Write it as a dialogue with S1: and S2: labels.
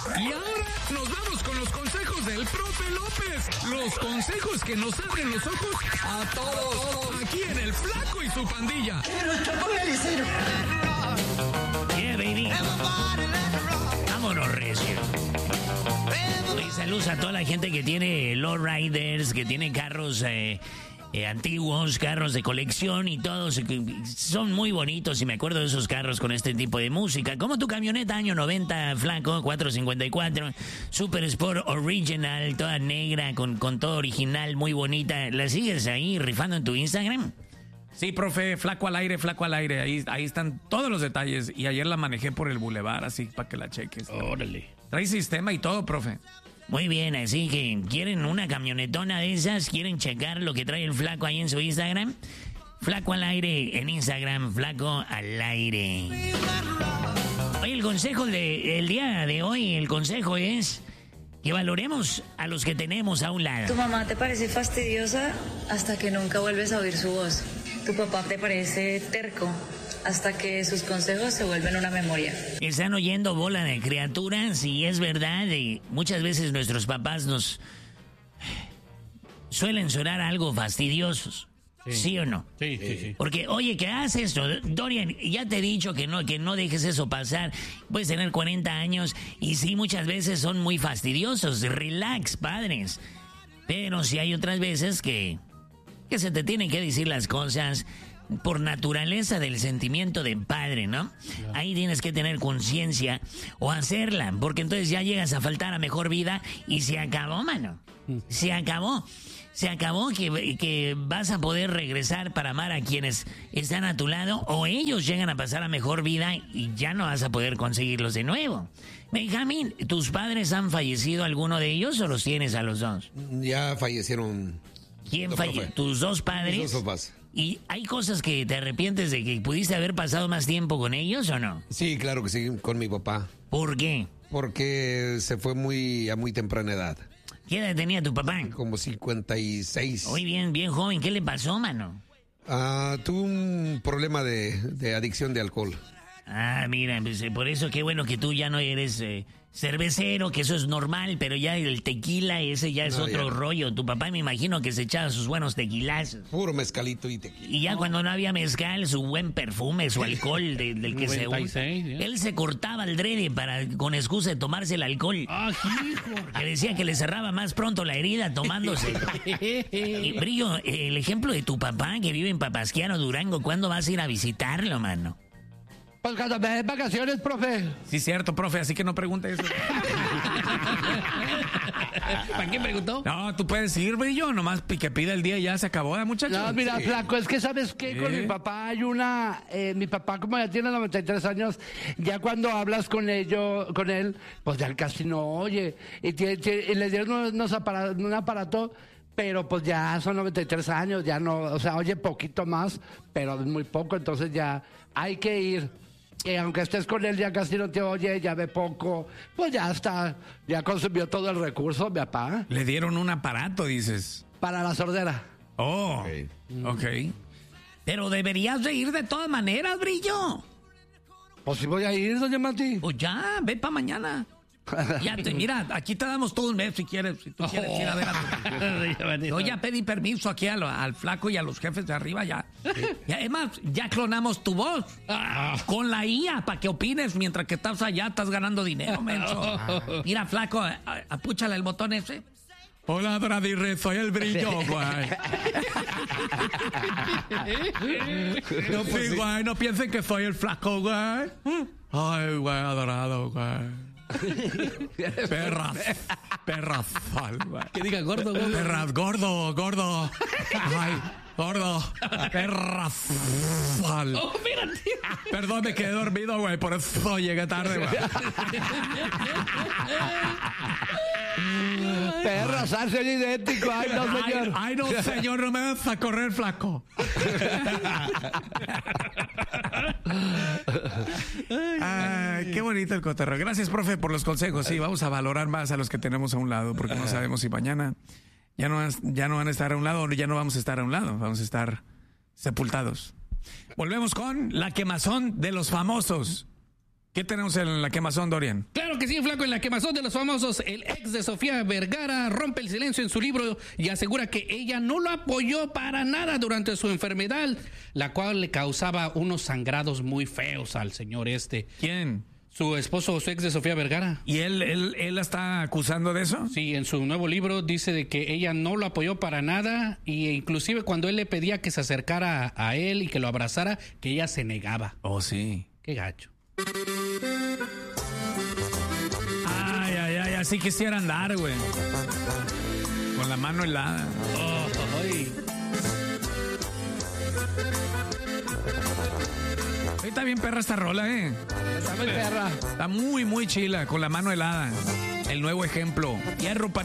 S1: Y ahora nos vamos con los consejos del profe López. Los consejos que nos abren los ojos a todos. Aquí en El Flaco y su pandilla.
S2: Yeah, baby. Vámonos, recio. Y saludos a toda la gente que tiene lowriders, que tiene carros antiguos, carros de colección y todos. Son muy bonitos y me acuerdo de esos carros con este tipo de música. Como tu camioneta año 90, Flaco, 454, Super Sport Original, toda negra, con todo original, muy bonita. ¿La sigues ahí rifando en tu Instagram?
S1: Sí, profe, flaco al aire. Ahí están todos los detalles. Y ayer la manejé por el bulevar, así para que la cheques.
S2: Órale.
S1: Trae sistema y todo, profe.
S2: Muy bien, así que ¿quieren una camionetona de esas? ¿Quieren checar lo que trae el Flaco ahí en su Instagram? Flaco al aire en Instagram, Flaco al aire. Oye, el consejo del día de hoy, el consejo es que valoremos a los que tenemos a un lado.
S3: Tu mamá te parece fastidiosa hasta que nunca vuelves a oír su voz. Tu papá te parece terco hasta que sus consejos se vuelven una memoria.
S2: Están oyendo bola de criaturas y es verdad, muchas veces nuestros papás nos suelen sonar algo fastidiosos. ¿Sí o no?
S4: Sí.
S2: Porque, oye, ¿qué haces esto? Dorian, ya te he dicho que no dejes eso pasar. Puedes tener 40 años y sí, muchas veces son muy fastidiosos. Relax, padres. Pero sí hay otras veces que se te tienen que decir las cosas por naturaleza del sentimiento de padre, ¿no? Claro. Ahí tienes que tener conciencia o hacerla, porque entonces ya llegas a faltar a mejor vida y se acabó, mano. Se acabó que vas a poder regresar para amar a quienes están a tu lado, o ellos llegan a pasar a mejor vida y ya no vas a poder conseguirlos de nuevo. Benjamín, ¿tus padres han fallecido alguno de ellos o los tienes a los dos?
S5: Ya fallecieron.
S2: ¿Quién falleció? ¿Tus dos padres?
S5: Mis dos papás.
S2: ¿Y hay cosas que te arrepientes de que pudiste haber pasado más tiempo con ellos o no?
S5: Sí, claro que sí, con mi papá.
S2: ¿Por qué?
S5: Porque se fue a muy temprana edad.
S2: ¿Qué edad tenía tu papá?
S5: Como 56.
S2: Muy bien joven. ¿Qué le pasó, mano?
S5: Tuvo un problema de adicción de alcohol.
S2: Mira, pues, por eso qué bueno que tú ya no eres cervecero, que eso es normal, pero ya el tequila, ese ya es otro rollo. Tu papá me imagino que se echaba sus buenos tequilazos.
S5: Puro mezcalito y tequila.
S2: Y ya cuando no había mezcal, su buen perfume, su alcohol del que
S4: 96,
S2: se usa. Él se cortaba el drede con excusa de tomarse el alcohol.
S4: Hijo.
S2: Que decía que le cerraba más pronto la herida tomándose. Y Brillo, el ejemplo de tu papá que vive en Papasquiaro, Durango, ¿cuándo vas a ir a visitarlo, mano?
S6: Pues cuando me den vacaciones, profe.
S1: Sí, cierto, profe, así que no pregunte eso.
S4: ¿Para qué preguntó?
S1: No, tú puedes ir, Brillo, nomás que pida el día y ya se acabó, muchachos.
S6: No, mira, Flaco, es que ¿sabes qué? Con mi papá hay mi papá como ya tiene 93 años, ya cuando hablas con él, pues ya casi no oye. Y le dieron un aparato, pero pues ya son 93 años, ya no, o sea, oye poquito más, pero muy poco, entonces ya hay que ir. Aunque estés con él, ya casi no te oye, ya ve poco, pues ya está, ya consumió todo el recurso, mi papá.
S1: Le dieron un aparato, dices.
S6: Para la sordera.
S1: Oh, ok.
S2: Pero deberías de ir de todas maneras, Brillo.
S6: Pues sí voy a ir, doña Mati.
S2: Pues ya, ve para mañana. Mira, aquí te damos todo un mes si quieres, si tú quieres ir a ver a tu... Yo ya pedí permiso aquí al Flaco y a los jefes de arriba ya. Y además, ya clonamos tu voz con la IA para que opines mientras que estás allá, estás ganando dinero, menso. Mira, Flaco, apúchale el botón ese.
S1: Hola, Bradirre, soy el Brillo, güey. Güey, no piensen que soy el Flaco, güey. Ay, güey, adorado, güey. Perras, güey.
S4: Que diga gordo.
S1: Perras, gordo. Ay, gordo. Perras. Perdón, me quedé dormido, güey, por eso llegué tarde, güey.
S6: Perras, son idénticos. Ay, no, señor.
S1: Ay, no, señor, no me vas a correr, Flaco. Ay, qué bonito el cotorreo. Gracias, profe, por los consejos. Sí, vamos a valorar más a los que tenemos a un lado, porque no sabemos si mañana ya no van a estar a un lado o ya no vamos a estar a un lado. Vamos a estar sepultados. Volvemos con la quemazón de los famosos. ¿Qué tenemos en la quemazón, Dorian?
S4: Claro que sí, flaco, en la quemazón de los famosos, el ex de Sofía Vergara rompe el silencio en su libro y asegura que ella no lo apoyó para nada durante su enfermedad, la cual le causaba unos sangrados muy feos al señor este.
S1: ¿Quién?
S4: Su esposo, su ex de Sofía Vergara.
S1: ¿Y él la está acusando de eso?
S4: Sí, en su nuevo libro dice de que ella no lo apoyó para nada y inclusive cuando él le pedía que se acercara a él y que lo abrazara, que ella se negaba.
S1: Oh, sí.
S4: Qué gacho.
S1: Ay, así quisiera andar, güey. Con la mano helada.
S4: Ay.
S1: Está bien perra esta rola,
S6: Está muy perra.
S1: Está muy, muy chila, con la mano helada. El nuevo ejemplo. Hierro para